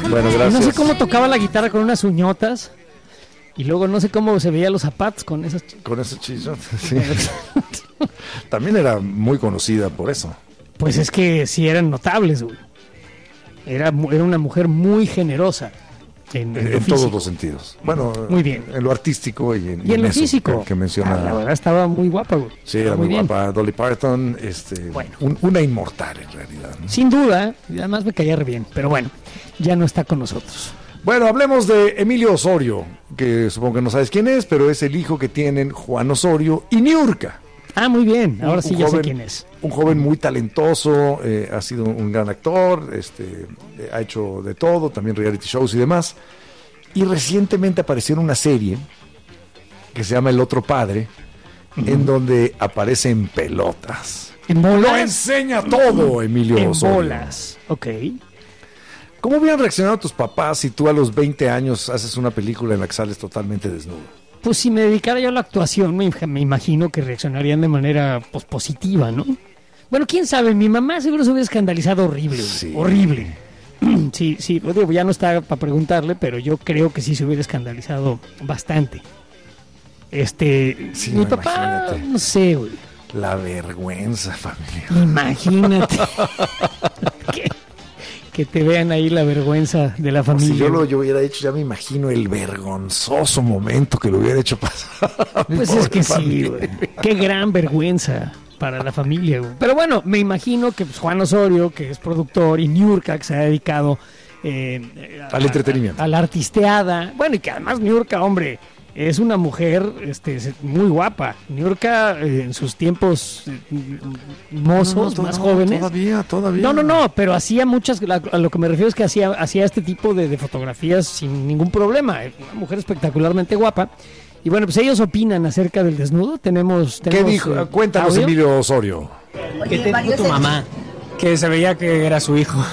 Bueno, gracias. No sé cómo tocaba la guitarra con unas uñotas. Y luego no sé cómo se veía los zapatos con esas... Con ese chizo, sí. También era muy conocida por eso. Pues es que sí eran notables, güey. Era una mujer muy generosa. En todos los sentidos. Bueno, muy bien. En lo artístico y en lo eso físico. Que menciona. La verdad estaba muy guapa, güey. Sí, era muy guapa. Dolly Parton, bueno. Una inmortal en realidad, ¿no? Sin duda, y además me caía re bien. Pero bueno, ya no está con nosotros. Bueno, hablemos de Emilio Osorio, que supongo que no sabes quién es, pero es el hijo que tienen Juan Osorio y Niurka. Ah, muy bien, ahora sí ya sé quién es. Un joven muy talentoso, ha sido un gran actor, ha hecho de todo, también reality shows y demás. Y recientemente apareció en una serie que se llama El Otro Padre, en donde aparece en pelotas. ¿En bolas? Lo enseña todo, Emilio Osorio. En bolas, ok. ¿Cómo hubieran reaccionado tus papás si tú a los 20 años haces una película en la que sales totalmente desnudo? Pues si me dedicara yo a la actuación, me imagino que reaccionarían de manera positiva, ¿no? Bueno, quién sabe, mi mamá seguro se hubiera escandalizado horrible, sí. Horrible. Sí, digo, ya no está para preguntarle, pero yo creo que sí se hubiera escandalizado bastante. Sí, mi papá, imagínate. No sé, güey. La vergüenza, familia. Imagínate. Que te vean ahí la vergüenza de la familia. Si yo hubiera hecho, ya me imagino el vergonzoso momento que lo hubiera hecho pasar. Pues es que sí, güey. Qué gran vergüenza para la familia, güey. Pero bueno, me imagino que pues, Juan Osorio, que es productor, y Niurka, que se ha dedicado al entretenimiento, a la artisteada. Bueno, y que además Niurka, hombre, es una mujer muy guapa. Niurka en sus tiempos mozos, más jóvenes. Todavía. No, pero hacía muchas, a lo que me refiero es que hacía este tipo de fotografías sin ningún problema. Una mujer espectacularmente guapa. Y bueno, pues ellos opinan acerca del desnudo. Tenemos ¿Qué dijo? Cuéntanos, audio. Emilio Osorio. ¿Qué te dijo tu mamá? Que se veía que era su hijo.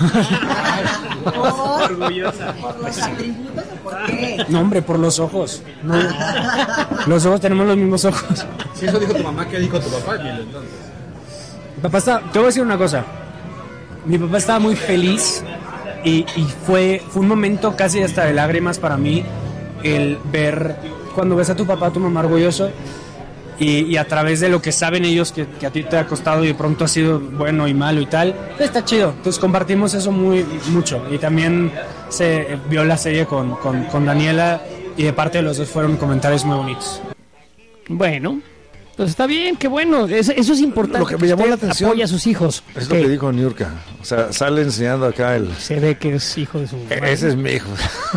Orgullosa. ¿Por los atributos o por qué? No, hombre, por los ojos. No. Los ojos, tenemos los mismos ojos. Si eso dijo tu mamá, ¿qué dijo tu papá, Emilio, entonces? Mi papá te voy a decir una cosa. Mi papá estaba muy feliz y fue un momento casi hasta de lágrimas para mí el ver, cuando ves a tu papá, a tu mamá orgulloso y a través de lo que saben ellos que a ti te ha costado y de pronto ha sido bueno y malo y tal, está chido. Entonces compartimos eso mucho y también se vio la serie con Daniela y de parte de los dos fueron comentarios muy bonitos. Bueno, pues está bien, qué bueno, eso es importante. Lo que me llamó la atención, apoya a sus hijos. Es lo que dijo Niurka, o sea, sale enseñando acá se ve que es hijo de su madre. Ese es mi hijo.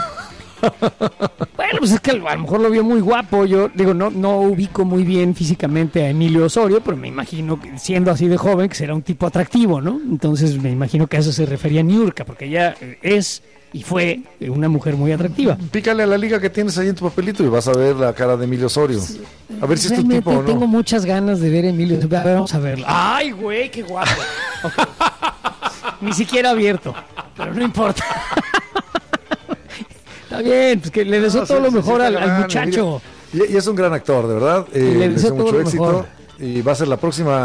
Bueno, pues es que a lo mejor lo vio muy guapo. Yo digo, no ubico muy bien físicamente a Emilio Osorio, pero me imagino que siendo así de joven que será un tipo atractivo, ¿no? Entonces me imagino que a eso se refería Niurka, porque ella es y fue una mujer muy atractiva. Pícale a la liga que tienes ahí en tu papelito y vas a ver la cara de Emilio Osorio. A ver si es tu tipo o no. Tengo muchas ganas de ver a Emilio. A ver, vamos a verlo. ¡Ay, güey, qué guapo! Okay. Ni siquiera abierto, pero no importa. Está bien, pues que le deseo todo lo mejor al muchacho. Y es un gran actor, de verdad. Le deseo mucho éxito. Y va a ser la próxima